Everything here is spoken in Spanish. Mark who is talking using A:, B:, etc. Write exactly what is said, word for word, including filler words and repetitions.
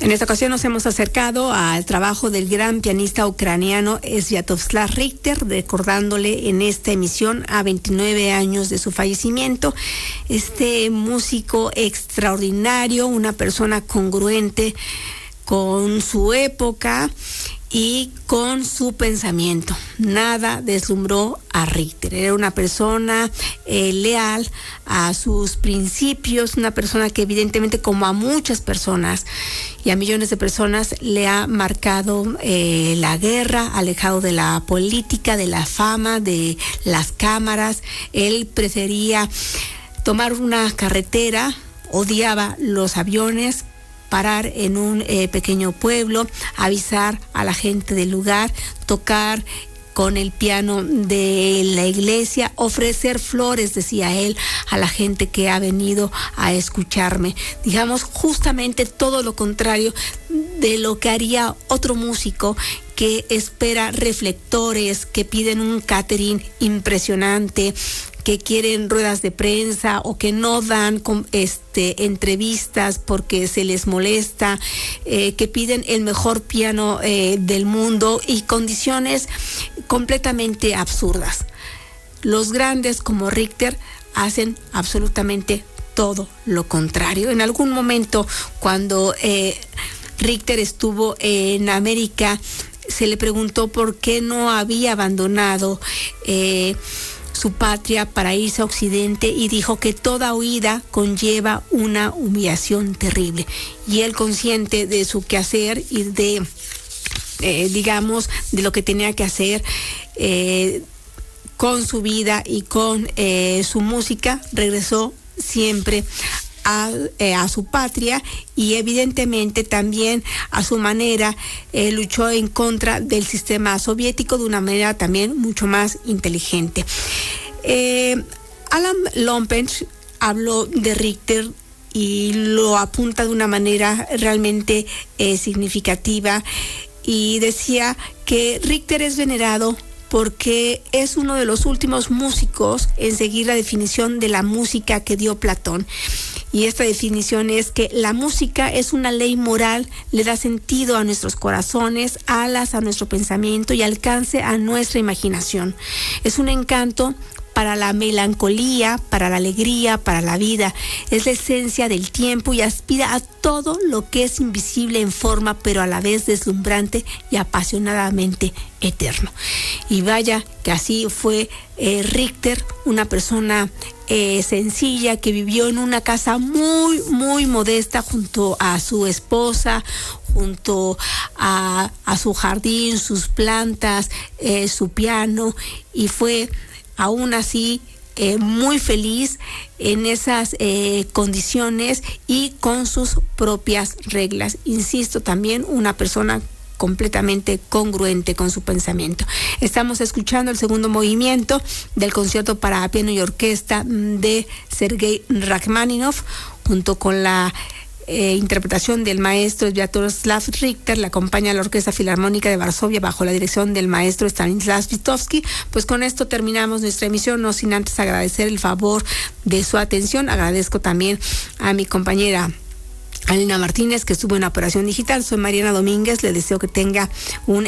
A: En esta ocasión nos hemos acercado al trabajo del gran pianista ucraniano Sviatoslav Richter, recordándole en esta emisión a veintinueve años de su fallecimiento. Este músico extraordinario, una persona congruente con su época y con su pensamiento. Nada deslumbró a Richter. Era una persona eh, leal a sus principios, una persona que evidentemente, como a muchas personas y a millones de personas, le ha marcado eh, la guerra, alejado de la política, de la fama, de las cámaras. Él prefería tomar una carretera, odiaba los aviones, parar en un eh, pequeño pueblo, avisar a la gente del lugar, tocar con el piano de la iglesia, ofrecer flores, decía él, a la gente que ha venido a escucharme. Digamos, justamente todo lo contrario de lo que haría otro músico que espera reflectores, que piden un catering impresionante, que quieren ruedas de prensa o que no dan este, entrevistas porque se les molesta, eh, que piden el mejor piano eh, del mundo y condiciones completamente absurdas. Los grandes como Richter hacen absolutamente todo lo contrario. En algún momento, cuando eh, Richter estuvo en América, se le preguntó por qué no había abandonado eh, su patria para irse a Occidente, y dijo que toda huida conlleva una humillación terrible. Y él, consciente de su quehacer y de, eh, digamos, de lo que tenía que hacer eh, con su vida y con eh, su música, regresó siempre A, eh, a su patria, y evidentemente también a su manera eh, luchó en contra del sistema soviético de una manera también mucho más inteligente. Eh, Alan Lompench habló de Richter y lo apunta de una manera realmente eh, significativa, y decía que Richter es venerado porque es uno de los últimos músicos en seguir la definición de la música que dio Platón. Y esta definición es que la música es una ley moral, le da sentido a nuestros corazones, alas a nuestro pensamiento y alcance a nuestra imaginación. Es un encanto para la melancolía, para la alegría, para la vida. Es la esencia del tiempo y aspira a todo lo que es invisible en forma, pero a la vez deslumbrante y apasionadamente eterno. Y vaya que así fue eh, Richter, una persona eh, sencilla que vivió en una casa muy, muy modesta junto a su esposa, junto a, a su jardín, sus plantas, eh, su piano, y fue aún así eh, muy feliz en esas eh, condiciones y con sus propias reglas. Insisto, también una persona completamente congruente con su pensamiento. Estamos escuchando el segundo movimiento del concierto para piano y orquesta de Sergei Rachmaninoff, junto con la Eh, interpretación del maestro Sviatoslav Richter. Le acompaña la Orquesta Filarmónica de Varsovia bajo la dirección del maestro Stanislas Witowski. Pues con esto terminamos nuestra emisión, no sin antes agradecer el favor de su atención. Agradezco también a mi compañera Alina Martínez, que estuvo en la operación digital. Soy Mariana Domínguez, le deseo que tenga un